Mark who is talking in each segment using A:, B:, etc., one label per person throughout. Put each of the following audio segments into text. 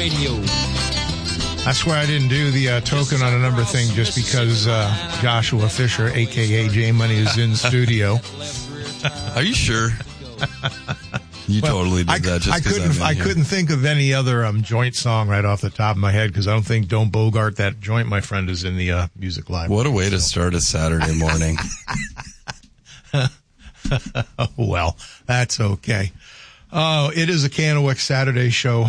A: Radio.
B: I swear I didn't do the token on a number thing just because Joshua Fisher, a.k.a. J Money, is in studio.
C: Are you sure? You totally did that just because
B: I couldn't think of any other joint song right off the top of my head because I don't think Don't Bogart That Joint, my friend, is in the music library.
C: What a way to start a Saturday morning.
B: Oh, well, that's okay. Oh, it is a KNOX Saturday show.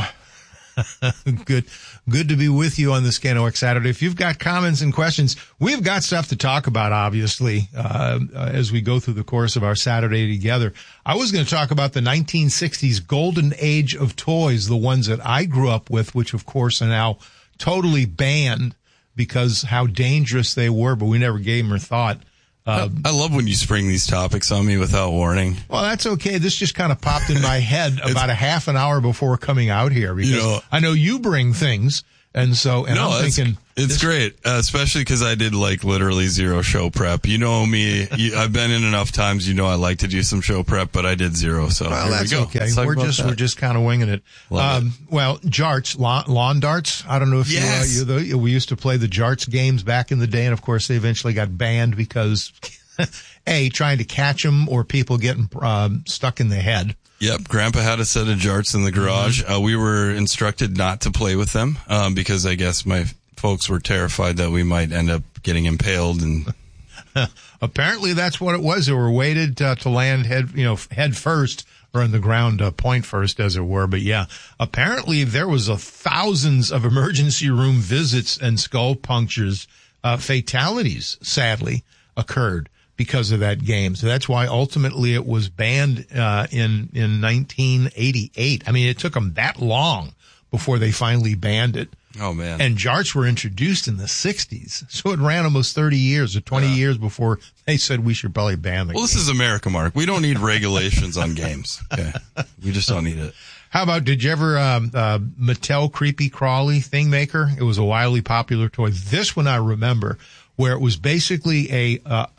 B: Good to be with you on this KNOX Saturday. If you've got comments and questions, we've got stuff to talk about, obviously, as we go through the course of our Saturday together. I was going to talk about the 1960s golden age of toys, the ones that I grew up with, which, of course, are now totally banned because how dangerous they were, but we never gave them a thought.
C: I love when you spring these topics on me without warning.
B: Well, that's okay. This just kind of popped in my head about a half an hour before coming out here because I know you bring things. And I'm thinking
C: it's great, especially because I did literally zero show prep. You know me, I've been in enough times. I like to do some show prep, but I did zero. So
B: well,
C: here
B: that's
C: we go.
B: Okay. We're just kind of winging it. Well, Jarts, lawn darts. I don't know if we used to play the Jarts games back in the day, and of course they eventually got banned because trying to catch them or people getting stuck in the head.
C: Yep, Grandpa had a set of Jarts in the garage. We were instructed not to play with them because I guess my folks were terrified that we might end up getting impaled. And
B: apparently, that's what it was. They were weighted to land head first or in the ground point first, as it were. But yeah, apparently there was thousands of emergency room visits and skull punctures, fatalities. Sadly, occurred because of that game. So that's why ultimately it was banned in 1988. I mean, it took them that long before they finally banned it.
C: Oh, man.
B: And Jarts were introduced in the 60s. So it ran almost 30 years or 20 years before they said we should probably ban the game.
C: Well, this is America, Mark. We don't need regulations on games. Okay. We just don't need it.
B: How about, did you ever, Mattel Creepy Crawly Thing Maker? It was a wildly popular toy. This one I remember, where it was basically a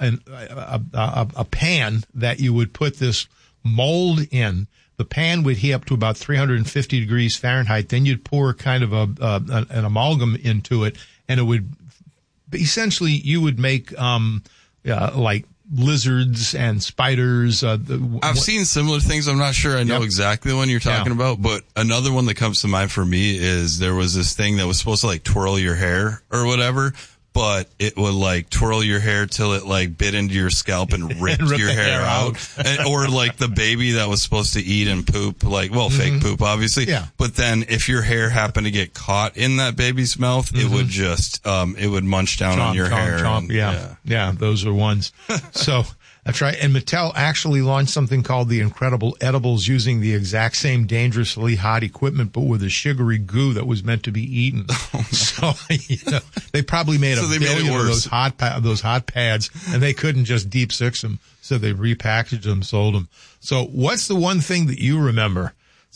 B: pan that you would put this mold in. The pan would heat up to about 350 degrees Fahrenheit. Then you'd pour kind of an amalgam into it, and it would essentially you would make like lizards and spiders.
C: I've seen similar things. I'm not sure I know exactly the one you're talking about, but another one that comes to mind for me is there was this thing that was supposed to twirl your hair or whatever. But it would twirl your hair till it bit into your scalp and ripped your hair out. Or the baby that was supposed to eat and poop, fake poop, obviously. Yeah. But then if your hair happened to get caught in that baby's mouth, it would just, it would munch down on your hair.
B: Yeah, those are ones. So that's right. And Mattel actually launched something called the Incredible Edibles using the exact same dangerously hot equipment, but with a sugary goo that was meant to be eaten. So, they probably made a billion of those hot pads, and they couldn't just deep six them. So they repackaged them, sold them. So what's the one thing that you remember?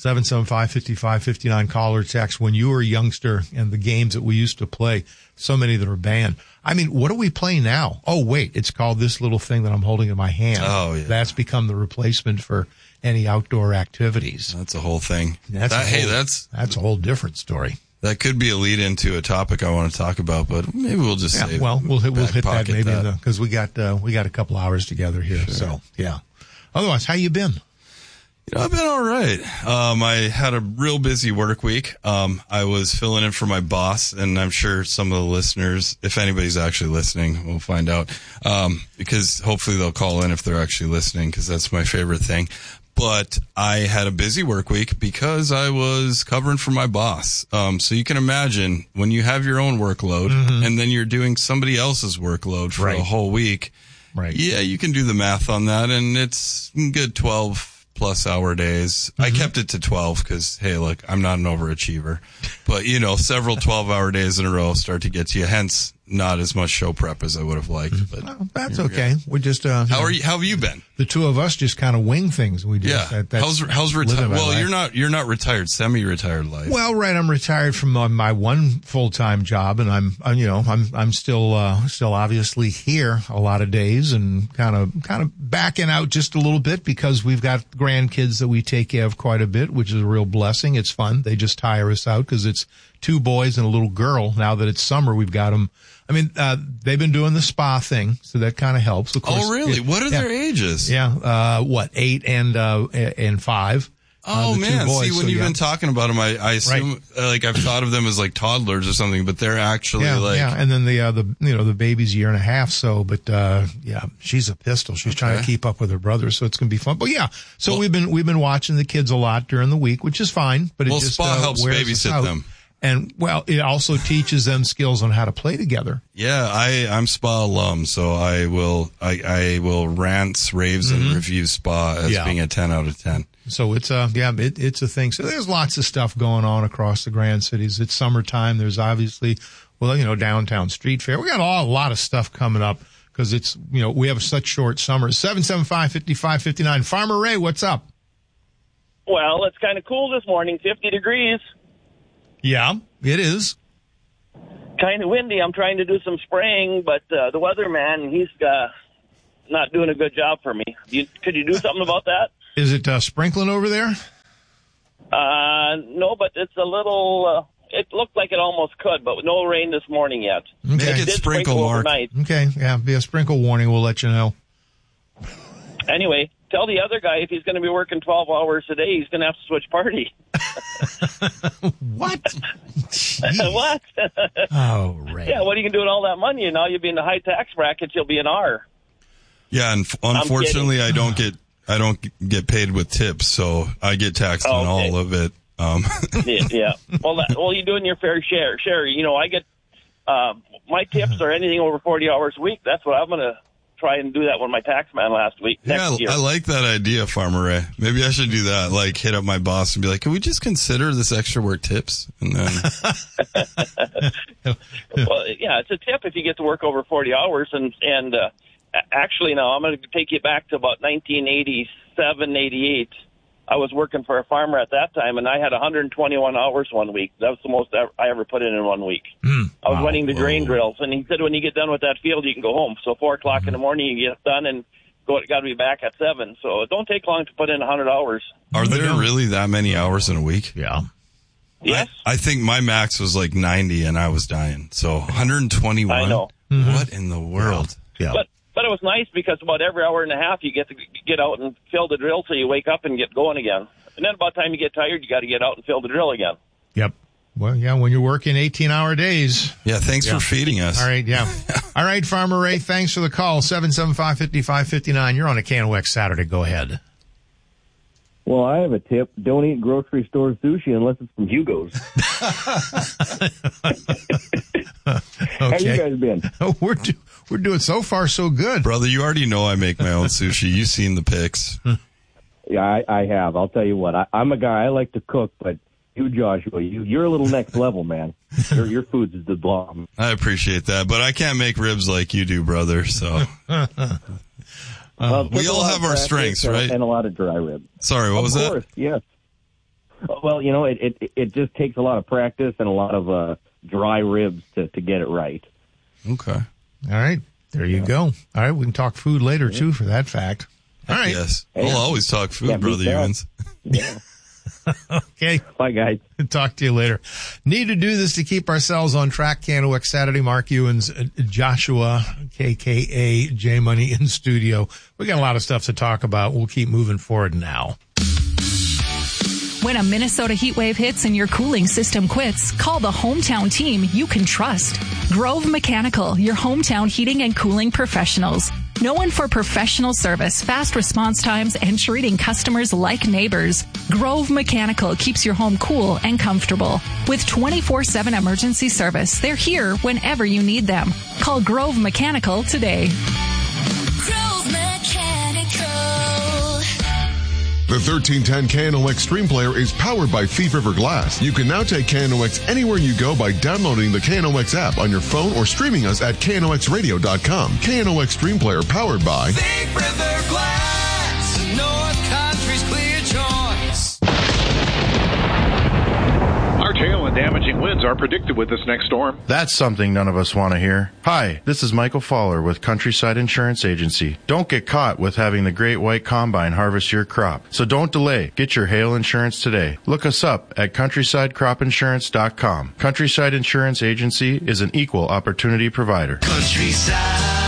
B: 775-5559 caller text when you were a youngster and the games that we used to play, so many that are banned. I mean, what do we play now? Oh, wait, it's called this little thing that I'm holding in my hand. Oh, yeah. That's become the replacement for any outdoor activities.
C: That's a whole thing.
B: That's a whole different story.
C: That could be a lead into a topic I want to talk about, but maybe we'll just save.
B: Well, we'll hit that maybe because we got a couple hours together here. Sure. So yeah. Otherwise, how you been?
C: I've been all right. I had a real busy work week. I was filling in for my boss, and I'm sure some of the listeners, if anybody's actually listening, we'll find out. Because hopefully they'll call in if they're actually listening, because that's my favorite thing. But I had a busy work week because I was covering for my boss. So you can imagine when you have your own workload and then you're doing somebody else's workload for a whole week. Right. Yeah, you can do the math on that, and it's good 12+ hour days. I kept it to 12 because, hey, look, I'm not an overachiever. But, several 12-hour days in a row start to get to you. Hence, not as much show prep as I would have liked. But
B: well, that's okay. We just
C: how have you been?
B: The two of us just kind of wing things. We just
C: how's retired? Well, you're not retired, semi-retired life.
B: Well, right. I'm retired from my one full-time job, and I'm still obviously here a lot of days, and kind of backing out just a little bit because we've got grandkids that we take care of quite a bit, which is a real blessing. It's fun. They just tire us out because it's 2 boys and a little girl. Now that it's summer, we've got them. I mean, they've been doing the spa thing, so that kind of helps. Of course,
C: oh, really? What are their ages?
B: Yeah, 8 and 5.
C: Oh, man.
B: Boys,
C: see, when you've been talking about them, I assume,
B: right.
C: I've thought of them as like toddlers or something, but they're actually
B: and then the baby's 1.5 years. So, but, she's a pistol. She's trying to keep up with her brother. So it's going to be fun. But so we've been watching the kids a lot during the week, which is fine, but it just,
C: spa helps babysit them.
B: And, it also teaches them skills on how to play together.
C: Yeah, I'm spa alum, so I will rants, raves, and review spa as being a 10 out of 10.
B: So it's it's a thing. So there's lots of stuff going on across the Grand Cities. It's summertime. There's obviously, downtown street fair. We got a lot of stuff coming up because it's, we have such short summers. 775-5559. Farmer Ray, what's up?
A: Well, it's kind of cool this morning, 50 degrees.
B: Yeah, it is.
A: Kind of windy. I'm trying to do some spraying, but the weatherman, he's not doing a good job for me. Could you do something about that?
B: Is it sprinkling over there?
A: No, but it's a little... it looked like it almost could, but no rain this morning yet.
B: Okay.
C: Make it sprinkle, Mark.
A: Overnight.
B: Okay, be a sprinkle warning. We'll let you know.
A: Anyway, tell the other guy if he's going to be working 12 hours a day, he's going to have to switch party.
B: What?
A: What?
B: Oh, Ray.
A: Yeah, what are you going to do with all that money? Now you'll be in the high tax bracket. You'll be an R.
C: Yeah, and unfortunately, I don't get paid with tips, so I get taxed on all of it.
A: Yeah. Well, you're doing your fair share. I get my tips are anything over 40 hours a week. That's what I'm going to try and do that with my tax man last week. Next year.
C: I like that idea, Farmer Ray. Maybe I should do that. Like, hit up my boss and be like, "Can we just consider this extra work tips?" And then,
A: well, yeah, it's a tip if you get to work over 40 hours. And actually, now I'm going to take you back to about 1987, 88. I was working for a farmer at that time, and I had 121 hours one week. That was the most I ever put in 1 week. I was running the grain drills, and he said when you get done with that field, you can go home. So 4 o'clock in the morning, you get done and got to be back at 7. So it don't take long to put in 100 hours.
C: Are there really that many hours in a week?
B: Yeah.
A: Yes.
C: I think my max was like 90, and I was dying. So 121.
A: I know.
C: What in the world?
B: Yeah.
A: But it was nice because about every hour and a half you get to get out and fill the drill till you wake up and get going again. And then about the time you get tired, you got to get out and fill the drill again.
B: Yep. Well, yeah, when you're working 18-hour days.
C: Yeah, thanks for feeding us.
B: All right, yeah. All right, Farmer Ray, thanks for the call. 775-5559. You're on a KNOX Saturday. Go ahead.
D: Well, I have a tip. Don't eat grocery store sushi unless it's from Hugo's.
B: Okay.
D: How you guys been?
B: Oh, we're doing so far so good.
C: Brother, you already know I make my own sushi. You've seen the pics.
D: Yeah, I have. I'll tell you what. I'm a guy. I like to cook, but you, Joshua, you're a little next level, man. Your food's is the bomb.
C: I appreciate that, but I can't make ribs like you do, brother. So
D: Well,
C: we all have our strengths, right?
D: And a lot of dry ribs.
C: Sorry, what was that?
D: Of course, yes. Well, it just takes a lot of practice and a lot of dry ribs to get it right.
C: Okay.
B: All right. There you go. All right. We can talk food later, too, for that fact. All right.
C: Yes. We'll always talk food, Brother Ewens.
D: Yeah.
B: Okay.
D: Bye, guys.
B: Talk to you later. Need to do this to keep ourselves on track. KNOX Saturday. Mark Ewens, Joshua, KKA, J Money in studio. We got a lot of stuff to talk about. We'll keep moving forward now.
E: When a Minnesota heat wave hits and your cooling system quits, call the hometown team you can trust. Grove Mechanical, your hometown heating and cooling professionals. Known for professional service, fast response times, and treating customers like neighbors, Grove Mechanical keeps your home cool and comfortable. With 24/7 emergency service, they're here whenever you need them. Call Grove Mechanical today.
F: Grove Mechanical. The 1310 KNOX Stream Player is powered by Thief River Glass. You can now take KNOX anywhere you go by downloading the KNOX app on your phone or streaming us at knoxradio.com. KNOX Stream Player powered by
G: Thief River Glass, North Country's clear choice.
H: Large hail and damaging winds are predicted with this next storm.
I: That's something none of us want to hear. Hi, this is Michael Fowler with Countryside Insurance Agency. Don't get caught with having the Great White Combine harvest your crop. So don't delay. Get your hail insurance today. Look us up at CountrysideCropInsurance.com. Countryside Insurance Agency is an equal opportunity provider.
G: Countryside.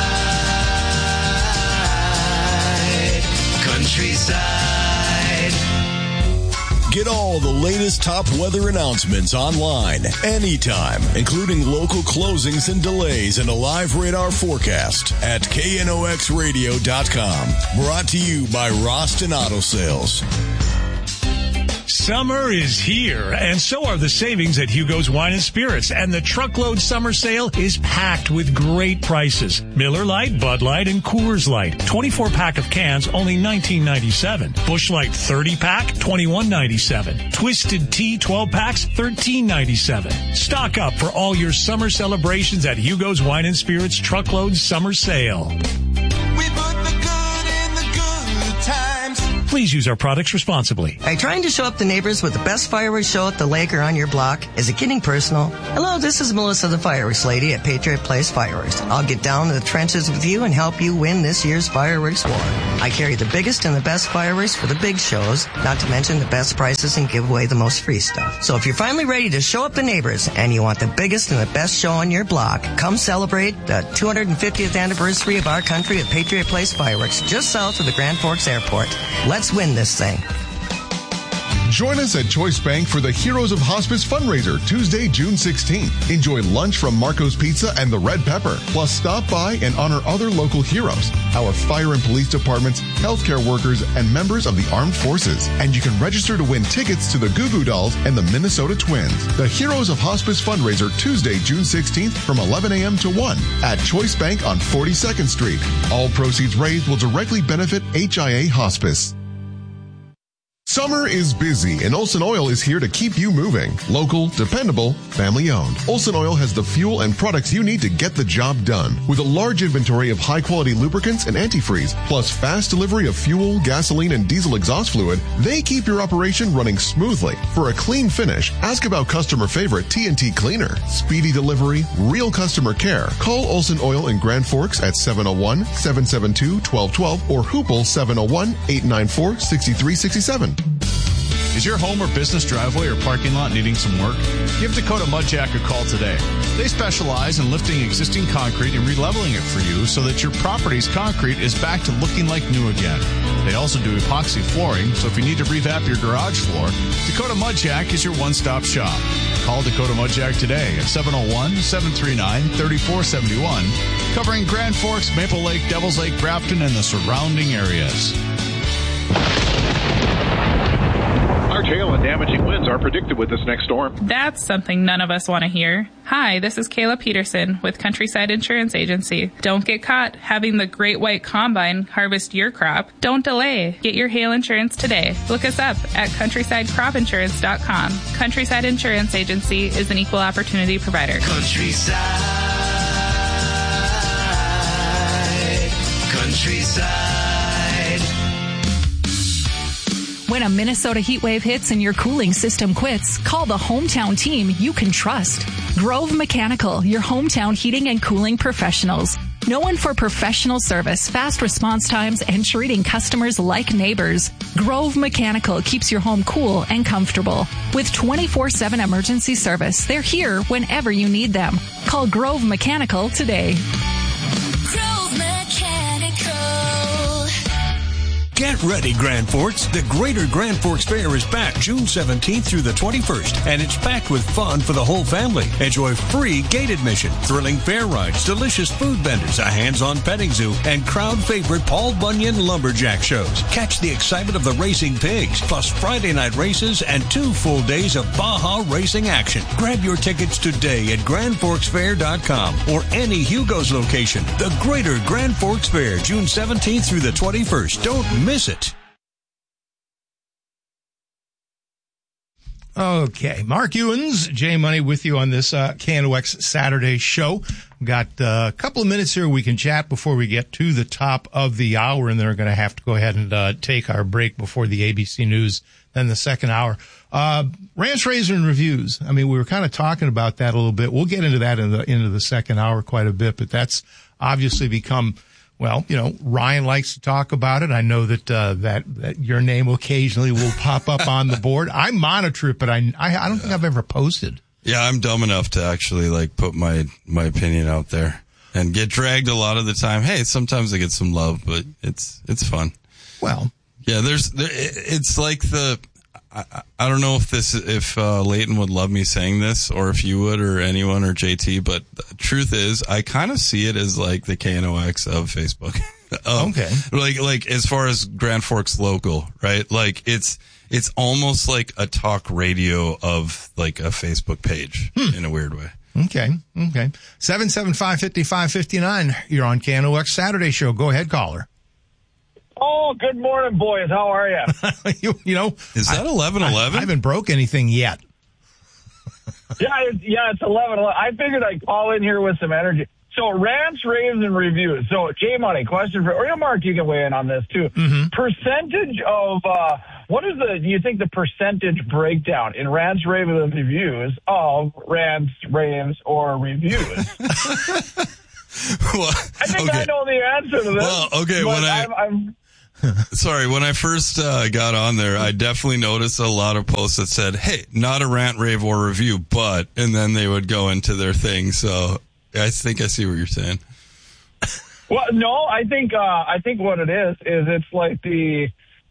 J: Get all the latest top weather announcements online, anytime, including local closings and delays and a live radar forecast at knoxradio.com. Brought to you by Roston Auto Sales.
K: Summer is here, and so are the savings at Hugo's Wine and Spirits, and the truckload summer sale is packed with great prices. Miller Lite, Bud Light, and Coors Light. 24-pack of cans, only $19.97. Busch Light 30-pack, $21.97. Twisted Tea 12-packs, $13.97. Stock up for all your summer celebrations at Hugo's Wine and Spirits truckload summer sale.
G: We put the good in the good times.
K: Please use our products responsibly.
L: Are you trying to show up the neighbors with the best fireworks show at the lake or on your block? Is it getting personal? Hello, this is Melissa, the fireworks lady at Patriot Place Fireworks. I'll get down to the trenches with you and help you win this year's fireworks war. I carry the biggest and the best fireworks for the big shows, not to mention the best prices and give away the most free stuff. So if you're finally ready to show up the neighbors and you want the biggest and the best show on your block, come celebrate the 250th anniversary of our country at Patriot Place Fireworks, just south of the Grand Forks Airport. Let's win this thing.
F: Join us at Choice Bank for the Heroes of Hospice fundraiser, Tuesday, June 16th. Enjoy lunch from Marco's Pizza and the Red Pepper. Plus, stop by and honor other local heroes, our fire and police departments, healthcare workers, and members of the armed forces. And you can register to win tickets to the Goo Goo Dolls and the Minnesota Twins. The Heroes of Hospice fundraiser, Tuesday, June 16th from 11 a.m. to 1 at Choice Bank on 42nd Street. All proceeds raised will directly benefit HIA Hospice. Summer is busy, and Olsen Oil is here to keep you moving. Local, dependable, family-owned. Olsen Oil has the fuel and products you need to get the job done. With a large inventory of high-quality lubricants and antifreeze, plus fast delivery of fuel, gasoline, and diesel exhaust fluid, they keep your operation running smoothly. For a clean finish, ask about customer favorite TNT Cleaner. Speedy delivery, real customer care. Call Olsen Oil in Grand Forks at 701-772-1212 or Hoople 701-894-6367.
M: Is your home or business driveway or parking lot needing some work? Give Dakota Mudjack a call today. They specialize in lifting existing concrete and releveling it for you so that your property's concrete is back to looking like new again. They also do epoxy flooring, so if you need to revamp your garage floor, Dakota Mudjack is your one-stop shop. Call Dakota Mudjack today at 701-739-3471, covering Grand Forks, Maple Lake, Devils Lake, Grafton, and the surrounding areas.
H: Large hail and damaging winds are predicted with this next storm.
N: That's something none of us want to hear. Hi, this is Kayla Peterson with Countryside Insurance Agency. Don't get caught having the Great White Combine harvest your crop. Don't delay. Get your hail insurance today. Look us up at CountrysideCropInsurance.com. Countryside Insurance Agency is an equal opportunity provider.
G: Countryside.
E: When a Minnesota heat wave hits and your cooling system quits, call the hometown team you can trust. Grove Mechanical, your hometown heating and cooling professionals. Known for professional service, fast response times, and treating customers like neighbors, Grove Mechanical keeps your home cool and comfortable. With 24/7 emergency service, they're here whenever you need them. Call Grove Mechanical today.
G: Grove Mechanical.
O: Get ready, Grand Forks. The Greater Grand Forks Fair is back June 17th through the 21st, and it's packed with fun for the whole family. Enjoy free gate admission, thrilling fair rides, delicious food vendors, a hands-on petting zoo, and crowd favorite Paul Bunyan lumberjack shows. Catch the excitement of the racing pigs, plus Friday night races and 2 full days of Baja racing action. Grab your tickets today at GrandForksFair.com or any Hugo's location. The Greater Grand Forks Fair, June 17th through the 21st. Don't miss it.
B: Okay. Mark Ewens, Jay Money with you on this KNOX Saturday show. We've got a couple of minutes here we can chat before we get to the top of the hour, and then we're going to have to go ahead and take our break before the ABC News, then the second hour. Ranch Raisin Reviews. I mean, we were kind of talking about that a little bit. We'll get into that into the second hour quite a bit, but that's obviously become, well, you know, Ryan likes to talk about it. I know that that your name occasionally will pop up on the board. I monitor it, but I don't think I've ever posted.
C: Yeah, I'm dumb enough to actually like put my opinion out there and get dragged a lot of the time. Hey, sometimes I get some love, but it's fun.
B: Well,
C: yeah, it's like I don't know if Leighton would love me saying this, or if you would, or anyone, or JT, but the truth is, I kind of see it as like the KNOX of Facebook.
B: Okay.
C: Like as far as Grand Forks local, right? Like it's almost like a talk radio of like a Facebook page in a weird way.
B: Okay. 775-5559. You're on KNOX Saturday show. Go ahead, caller.
P: Oh, good morning, boys. How are you?
B: you know,
C: is that 11:11?
B: I haven't broke anything yet.
P: Yeah, it's 11:11. I figured I'd call in here with some energy. So, Ranch Raisin Reviews. So, Jay Money, question for, or Mark, you can weigh in on this too.
B: Mm-hmm.
P: Percentage of, what is do you think the percentage breakdown in Ranch Raisin Reviews of rants, raves, or reviews?
C: Well,
P: I think I know the answer to this.
C: Well, okay, when I first got on there, I definitely noticed a lot of posts that said, hey, not a rant, rave, or review, but, and then they would go into their thing. So I think I see what you're saying.
P: Well, no, I think what it is it's like the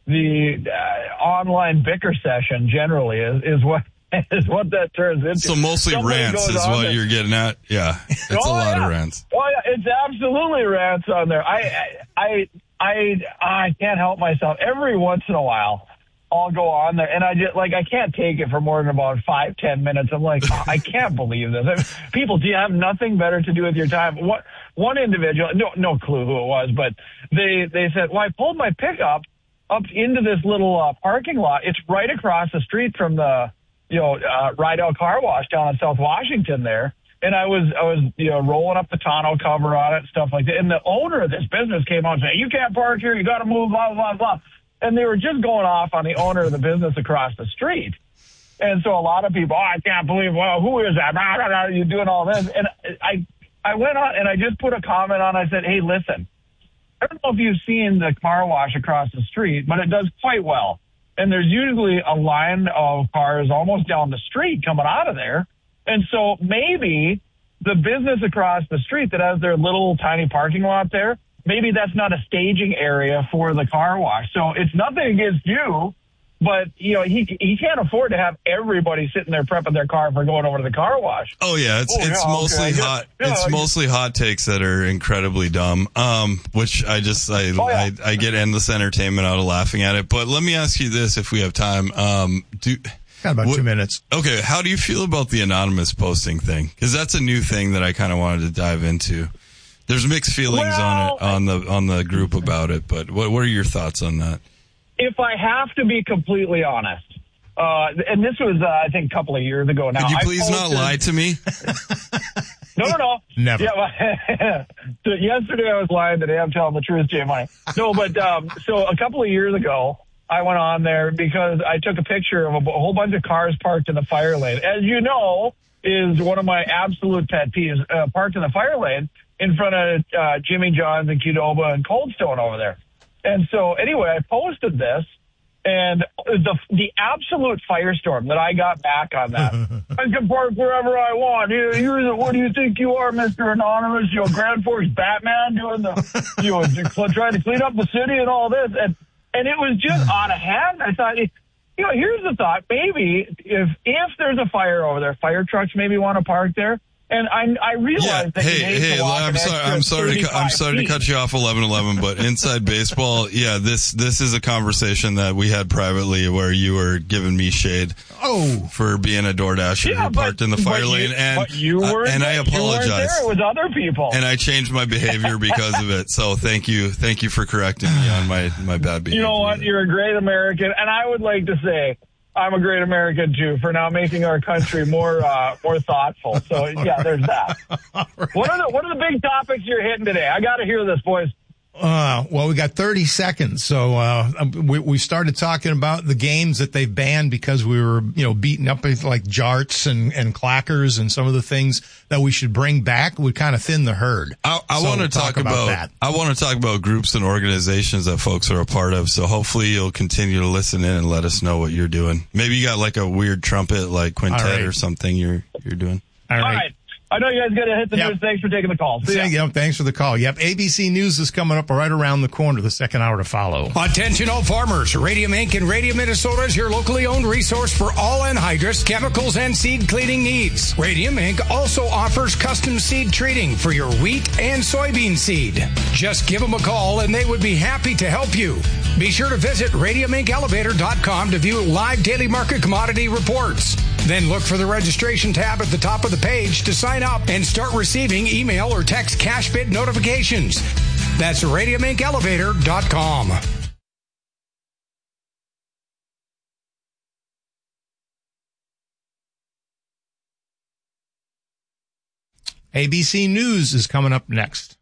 P: online bicker session generally is what that turns into.
C: So mostly rants is what you're getting at. Yeah, it's a lot of rants.
P: Well, yeah, it's absolutely rants on there. I can't help myself. Every once in a while, I'll go on there, and I can't take it for more than about 5-10 minutes. I'm like, I can't believe this. I mean, people, do you have nothing better to do with your time? One individual, no clue who it was, but they said, well, I pulled my pickup up into this little parking lot. It's right across the street from the Rydell Car Wash down in South Washington there. And I was rolling up the tonneau cover on it and stuff like that. And the owner of this business came out and said, you can't park here. You got to move, blah, blah, blah. And they were just going off on the owner of the business across the street. And so a lot of people, I can't believe, well, who is that? Blah, blah, blah, you're doing all this. And I went on and I just put a comment on. I said, hey, listen, I don't know if you've seen the car wash across the street, but it does quite well. And there's usually a line of cars almost down the street coming out of there. And so maybe the business across the street that has their little tiny parking lot there, maybe that's not a staging area for the car wash. So it's nothing against you, but he can't afford to have everybody sitting there prepping their car for going over to the car wash.
C: Oh yeah, it's mostly hot. It's mostly hot takes that are incredibly dumb. Which I get endless entertainment out of laughing at it. But let me ask you this, if we have time.
B: Got about 2 minutes.
C: Okay, how do you feel about the anonymous posting thing? Because that's a new thing that I kind of wanted to dive into. There's mixed feelings on the group about it, but what are your thoughts on that?
P: If I have to be completely honest, and this was I think a couple of years ago now.
C: Could you please not lie to me?
P: No.
B: Never.
P: Yeah, so yesterday I was lying. Today I'm telling the truth, Jay Money. No, but so a couple of years ago, I went on there because I took a picture of a whole bunch of cars parked in the fire lane. As you know, is one of my absolute pet peeves, parked in the fire lane in front of Jimmy John's and Qdoba and Cold Stone over there. And so anyway, I posted this, and the absolute firestorm that I got back on that. I can park wherever I want. What do you think you are, Mr. Anonymous? Grand Forks Batman doing trying to clean up the city and all this. And it was just out of hand. I thought, here's the thought. Maybe if there's a fire over there, fire trucks maybe want to park there. And I realized that
C: I'm sorry to cut you off 11:11, but inside baseball, this is a conversation that we had privately where you were giving me shade for being a DoorDasher who parked in the fire lane, and I apologize.
P: You weren't there. It was other people,
C: and I changed my behavior because of it. So thank you for correcting me on my bad behavior.
P: You know what? You're a great American, and I would like to say, I'm a great American too for now making our country more thoughtful. So yeah, there's that. Right. What are the big topics you're hitting today? I got to hear this, boys.
B: Well, we got 30 seconds. So, we started talking about the games that they've banned because we were, beating up with like jarts and clackers and some of the things that we should bring back would kind of thin the herd.
C: I want to talk about that. I want to talk about groups and organizations that folks are a part of. So hopefully you'll continue to listen in and let us know what you're doing. Maybe you got like a weird trumpet like quintet or something you're doing.
P: All right. I know you guys got to hit the news. Thanks for taking the call.
B: Thanks for the call. Yep. ABC News is coming up right around the corner, the second hour to follow.
Q: Attention all farmers. Radium Inc. in Radium, Minnesota is your locally owned resource for all anhydrous, chemicals, and seed cleaning needs. Radium Inc. also offers custom seed treating for your wheat and soybean seed. Just give them a call and they would be happy to help you. Be sure to visit radiumincelevator.com to view live daily market commodity reports. Then look for the registration tab at the top of the page to sign up and start receiving email or text cash bid notifications. That's radiumincelevator.com.
B: ABC News is coming up next.